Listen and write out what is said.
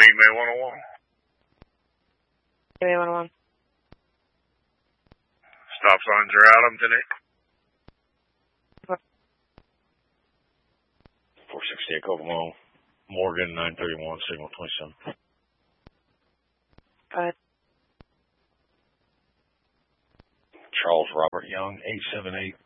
May 101. May 101. Stop signs are out. I'm 10-8. 468 Kokomo. Morgan, 931, signal 27. Go ahead. Charles Robert Young, 878.